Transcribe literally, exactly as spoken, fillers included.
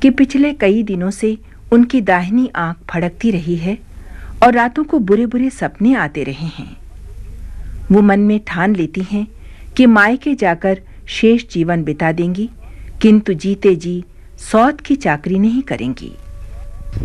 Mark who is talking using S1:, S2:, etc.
S1: कि पिछले कई दिनों से उनकी दाहिनी आंख फड़कती रही है और रातों को बुरे बुरे सपने आते रहे हैं। वो मन में ठान लेती हैं कि मायके जाकर शेष जीवन बिता देंगी, किंतु जीते जी सौत की चाकरी नहीं करेंगी।